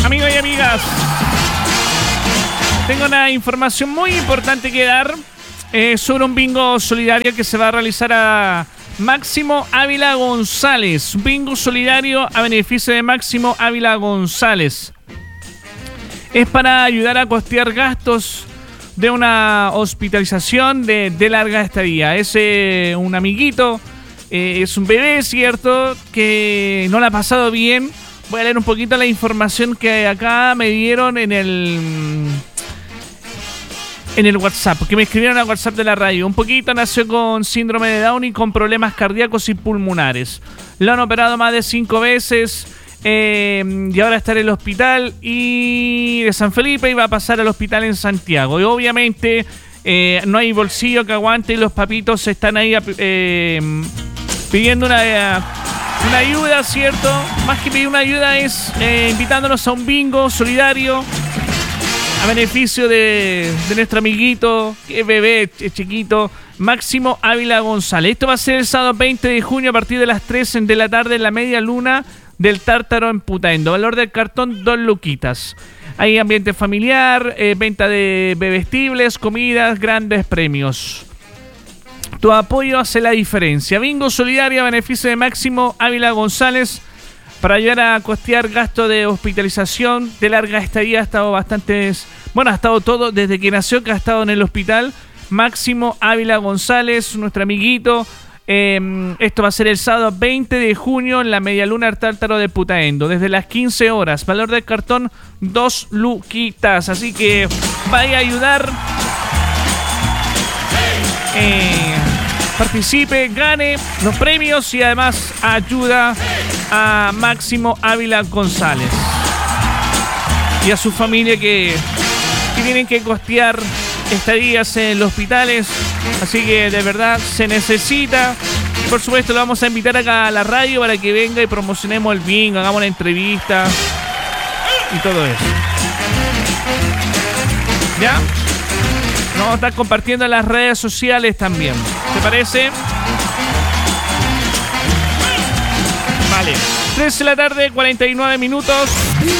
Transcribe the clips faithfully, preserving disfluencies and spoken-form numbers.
Amigos y amigas, tengo una información muy importante que dar eh, sobre un bingo solidario que se va a realizar a Máximo Ávila González. Un bingo solidario a beneficio de Máximo Ávila González. Es para ayudar a costear gastos de una hospitalización de, de larga estadía. Es eh, un amiguito, eh, es un bebé, ¿cierto?, que no la ha pasado bien. Voy a leer un poquito la información que acá me dieron en el en el WhatsApp, que me escribieron al WhatsApp de la radio. Un poquito, nació con síndrome de Down y con problemas cardíacos y pulmonares. Lo han operado más de cinco veces eh, y ahora está en el hospital y de San Felipe y va a pasar al hospital en Santiago. Y obviamente eh, no hay bolsillo que aguante y los papitos están ahí eh, pidiendo una... Una ayuda, ¿cierto? Más que pedir una ayuda es eh, invitándonos a un bingo solidario a beneficio de, de nuestro amiguito, que es bebé, es chiquito, Máximo Ávila González. Esto va a ser el sábado veinte de junio a partir de las tres de la tarde en la media luna del Tártaro en Putaendo. Valor del cartón, dos luquitas. Hay ambiente familiar, eh, venta de bebestibles, comidas, grandes premios. Tu apoyo hace la diferencia. Bingo solidario a beneficio de Máximo Ávila González para ayudar a costear gasto de hospitalización de larga estadía. Ha estado bastantes... Bueno, ha estado todo desde que nació, que ha estado en el hospital. Máximo Ávila González, nuestro amiguito. Eh, esto va a ser el sábado veinte de junio en la Medialuna Tártaro de Putaendo. Desde las quince horas. Valor del cartón, dos luquitas. Así que vaya a ayudar... Eh, participe, gane los premios y además ayuda a Máximo Ávila González y a su familia que, que tienen que costear estadías en los hospitales. Así que de verdad se necesita. Y por supuesto lo vamos a invitar acá a la radio para que venga y promocionemos el bingo, hagamos una entrevista y todo eso. ¿Ya? Vamos a estar compartiendo en las redes sociales también. ¿Te parece? Vale. tres de la tarde, cuarenta y nueve minutos.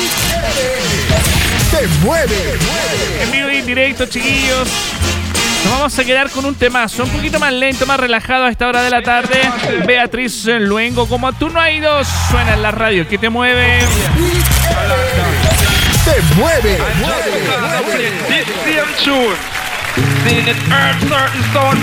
¡Te mueve! En vivo y en directo, chiquillos. Nos vamos a quedar con un temazo un poquito más lento, más relajado a esta hora de la tarde. Beatriz Luengo, como tú no hay dos, suena en la radio. ¿Qué te mueve? ¡Te mueve! This damn tune. Seeing it earth certain stone.